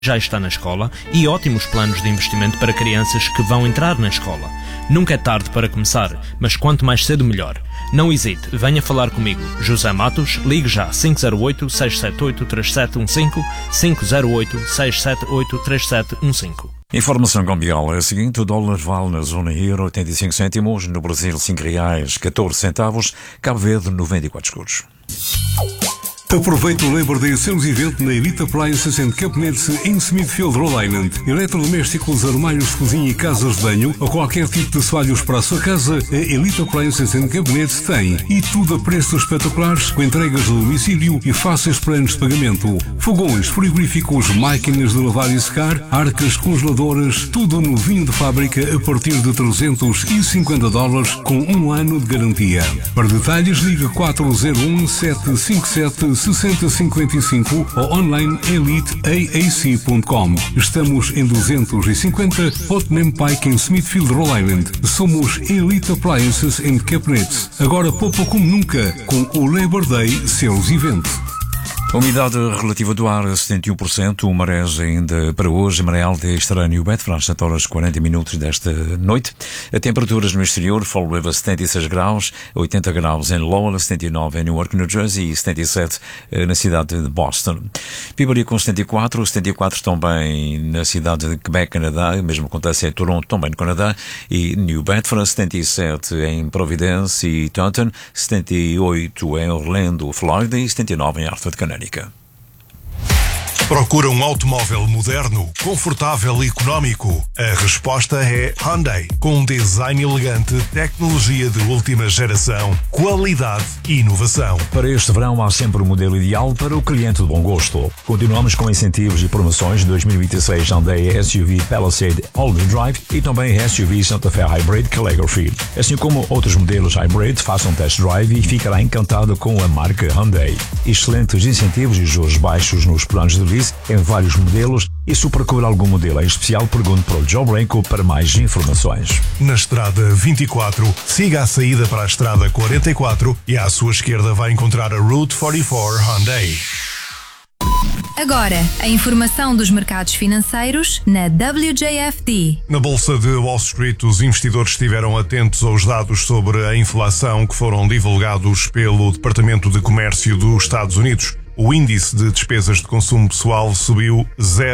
já está na escola e ótimos planos de investimento para crianças que vão entrar na escola. Nunca é tarde para começar, mas quanto mais cedo melhor. Não hesite, venha falar comigo. José Matos, ligue já 508-678-3715, 508-678-3715. Informação cambial é a seguinte: o dólar vale na zona euro 85 cêntimos, no Brasil R$5,14, Cabo Verde 94 escudos. Aproveite o Labor Day Sales Event na Elite Appliances and Cabinets em Smithfield, Rhode Island. Eletrodomésticos, armários de cozinha e casas de banho ou qualquer tipo de assoalhos para a sua casa, a Elite Appliances and Cabinets tem. E tudo a preços espetaculares, com entregas de domicílio e fáceis planos de pagamento. Fogões, frigoríficos, máquinas de lavar e secar, arcas, congeladoras, tudo novinho de fábrica a partir de $350 com 1 ano de garantia. Para detalhes, ligue 401-757-6055 ou online eliteaac.com. Estamos em 250 Putnam Pike em Smithfield, Rhode Island. Somos Elite Appliances and Cabinets. Agora poupa como nunca com o Labor Day Sales Event. A umidade relativa do ar 71%, o marés ainda para hoje, maré alta estará em New Bedford às 7 horas 40 minutos desta noite. A temperaturas no exterior, Fall River 76 graus, 80 graus em Lowell, 79 em Newark, New Jersey e 77 na cidade de Boston. Peabody com 74 também na cidade de Quebec, Canadá, o mesmo acontece em Toronto, também no Canadá, e New Bedford, 77 em Providence e Taunton, 78 em Orlando, Flórida e 79 em Hartford, Connecticut. Procura um automóvel moderno, confortável e económico? A resposta é Hyundai. Com um design elegante, tecnologia de última geração, qualidade e inovação. Para este verão há sempre o modelo ideal para o cliente de bom gosto. Continuamos com incentivos e promoções de 2026 Hyundai SUV Palisade All-Wheel Drive e também SUV Santa Fe Hybrid Calligraphy. Assim como outros modelos Hybrid, faça um test drive e ficará encantado com a marca Hyundai. Excelentes incentivos e juros baixos nos planos de lease em vários modelos, e se procura algum modelo em especial, pergunte para o Joe Branco para mais informações. Na estrada 24, siga a saída para a estrada 44 e à sua esquerda vai encontrar a Route 44 Hyundai. Agora, a informação dos mercados financeiros na WJFD. Na Bolsa de Wall Street, os investidores estiveram atentos aos dados sobre a inflação que foram divulgados pelo Departamento de Comércio dos Estados Unidos. O índice de despesas de consumo pessoal subiu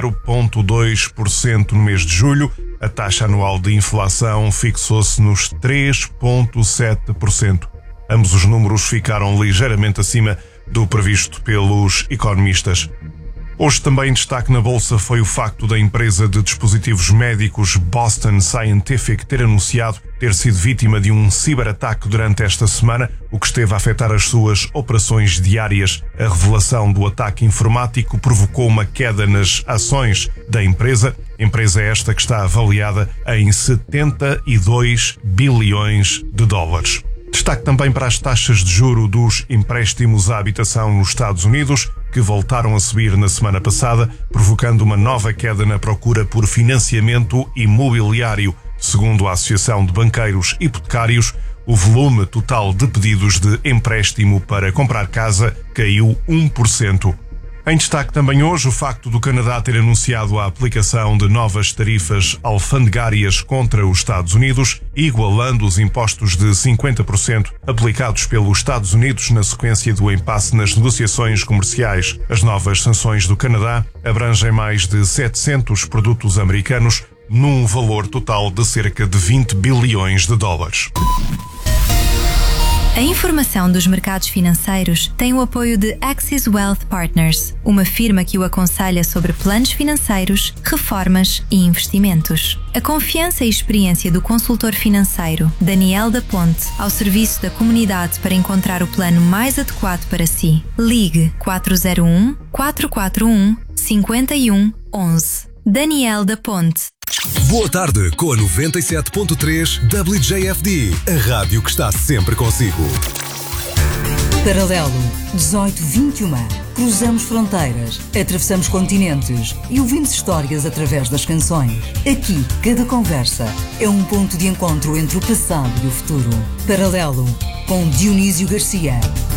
0,2% no mês de julho. A taxa anual de inflação fixou-se nos 3,7%. Ambos os números ficaram ligeiramente acima do previsto pelos economistas. Hoje também destaque na Bolsa foi o facto da empresa de dispositivos médicos Boston Scientific ter anunciado ter sido vítima de um ciberataque durante esta semana, o que esteve a afetar as suas operações diárias. A revelação do ataque informático provocou uma queda nas ações da empresa esta que está avaliada em 72 bilhões de dólares. Destaque também para as taxas de juro dos empréstimos à habitação nos Estados Unidos, que voltaram a subir na semana passada, provocando uma nova queda na procura por financiamento imobiliário. Segundo a Associação de Banqueiros Hipotecários, o volume total de pedidos de empréstimo para comprar casa caiu 1%. Em destaque também hoje o facto do Canadá ter anunciado a aplicação de novas tarifas alfandegárias contra os Estados Unidos, igualando os impostos de 50% aplicados pelos Estados Unidos na sequência do impasse nas negociações comerciais. As novas sanções do Canadá abrangem mais de 700 produtos americanos, num valor total de cerca de 20 bilhões de dólares. A informação dos mercados financeiros tem o apoio de Axis Wealth Partners, uma firma que o aconselha sobre planos financeiros, reformas e investimentos. A confiança e experiência do consultor financeiro Daniel da Ponte ao serviço da comunidade para encontrar o plano mais adequado para si. Ligue 401-441-5111. Daniel da Ponte. Boa tarde com a 97.3 WJFD, a rádio que está sempre consigo. Paralelo 1821. Cruzamos fronteiras, atravessamos continentes e ouvimos histórias através das canções. Aqui, cada conversa é um ponto de encontro entre o passado e o futuro. Paralelo com Dionísio Garcia.